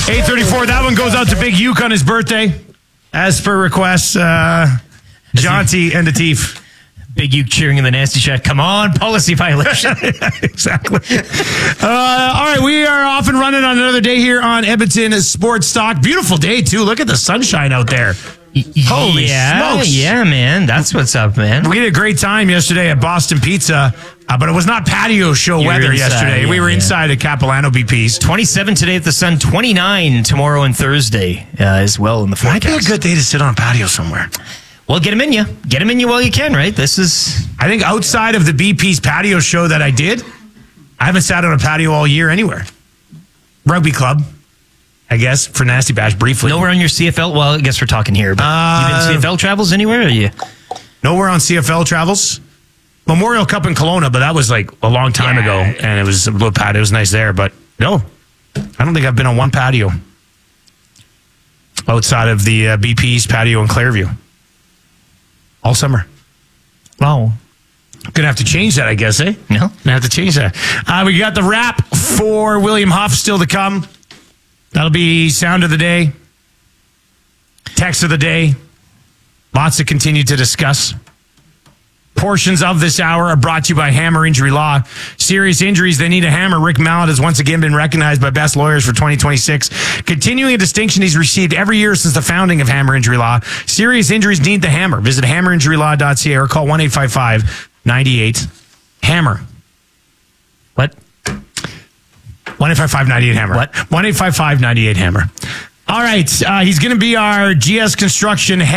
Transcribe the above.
8:34. That one goes out to Big Uke on his birthday. As per request, Jaunty and Atif. Big Uke cheering in the nasty chat. Come on, policy violation. Exactly. All right, we are off and running on another day here on Edmonton Sports Talk. Beautiful day, too. Look at the sunshine out there. Holy smokes. Yeah, man. That's what's up, man. We had a great time yesterday at Boston Pizza, but it was not patio show weather inside, yesterday. We were inside at Capilano BP's. 27 today at the Sun, 29 tomorrow and Thursday as well in the forecast. Might be a good day to sit on a patio somewhere. Well, get them in you. Get them in you while you can, right? This is... I think outside of the BP's patio show that I did, I haven't sat on a patio all year anywhere. Rugby club, I guess, for Nasty Bash briefly. Nowhere on your CFL? Well, I guess we're talking here, but you been CFL travels anywhere? Or you? Nowhere on CFL travels. Memorial Cup in Kelowna, but that was like a long time ago, and it was a little patio. It was nice there, but no, I don't think I've been on one patio outside of the BP's patio in Clairview all summer. Wow. Gonna have to change that, I guess, eh? No. Gonna have to change that. We got the wrap for William Huff still to come. That'll be sound of the day, text of the day. Lots to continue to discuss. Portions of this hour are brought to you by Hammer Injury Law. Serious injuries, they need a hammer. Rick Mallett has once again been recognized by Best Lawyers for 2026, continuing a distinction he's received every year since the founding of Hammer Injury Law. Serious injuries need the hammer. Visit hammerinjurylaw.ca or call 1-855-98-HAMMER. What? 1-855-98-HAMMER. What? 1-855-98-HAMMER. All right, he's going to be our GS Construction